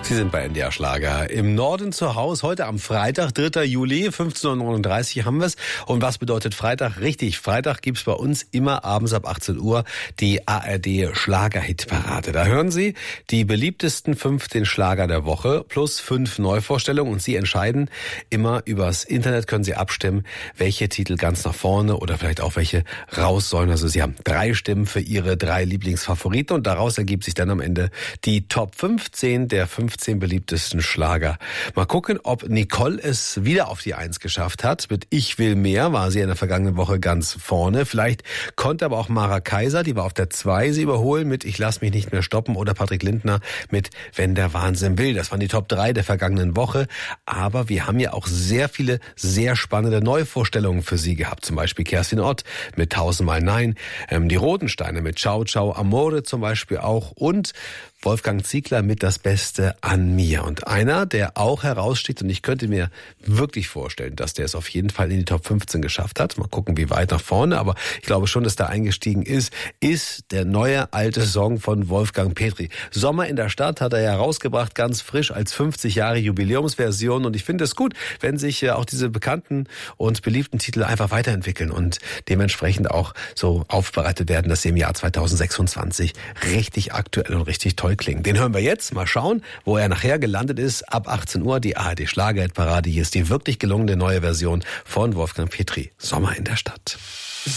Sie sind bei NDR Schlager. Im Norden zu Hause, heute am Freitag, 3. Juli, 15.39 Uhr haben wir es. Und was bedeutet Freitag? Richtig, Freitag gibt's bei uns immer abends ab 18 Uhr die ARD Schlager-Hitparade. Da hören Sie die beliebtesten 15 Schlager der Woche plus 5 Neuvorstellungen. Und Sie entscheiden immer übers Internet, können Sie abstimmen, welche Titel ganz nach vorne oder vielleicht auch welche raus sollen. Also Sie haben 3 Stimmen für Ihre 3 Lieblingsfavoriten und daraus ergibt sich dann am Ende die Top 15 der 15 beliebtesten Schlager. Mal gucken, ob Nicole es wieder auf die 1 geschafft hat. Mit Ich will mehr war sie in der vergangenen Woche ganz vorne. Vielleicht konnte aber auch Mara Kaiser, die war auf der 2, sie überholen mit Ich lass mich nicht mehr stoppen oder Patrick Lindner mit Wenn der Wahnsinn will. Das waren die Top 3 der vergangenen Woche. Aber wir haben ja auch sehr viele sehr spannende Neuvorstellungen für Sie gehabt. Zum Beispiel Kerstin Ott mit 1000-mal Nein. Die Rotensteine mit Ciao Ciao Amore zum Beispiel auch. Und Wolfgang Ziegler mit Das Beste an mir. Und einer, der auch heraussticht, und ich könnte mir wirklich vorstellen, dass der es auf jeden Fall in die Top 15 geschafft hat. Mal gucken, wie weit nach vorne, aber ich glaube schon, dass da eingestiegen ist der neue alte Song von Wolfgang Petri. Sommer in der Stadt hat er ja rausgebracht, ganz frisch als 50 Jahre Jubiläumsversion. Und ich finde es gut, wenn sich auch diese bekannten und beliebten Titel einfach weiterentwickeln und dementsprechend auch so aufbereitet werden, dass sie im Jahr 2026 richtig aktuell und richtig toll klingen. Den hören wir jetzt. Mal schauen, wo er nachher gelandet ist. Ab 18 Uhr die ARD Schlager-Hitparade. Hier ist die wirklich gelungene neue Version von Wolfgang Petri. Sommer in der Stadt.